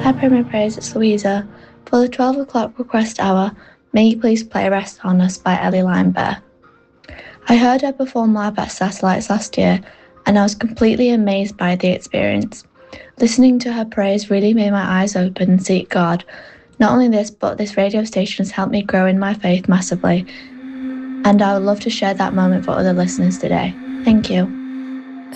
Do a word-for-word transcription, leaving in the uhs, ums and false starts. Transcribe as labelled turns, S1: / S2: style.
S1: Hi, Pray My Praise, it's Louisa. For the twelve o'clock request hour, may you please play Rest on Us by Ellie Limebear. I heard her perform live at Satellites last year, and I was completely amazed by the experience. Listening to her praise really made my eyes open and seek God. Not only this, but this radio station has helped me grow in my faith massively, and I would love to share that moment for other listeners today. Thank you.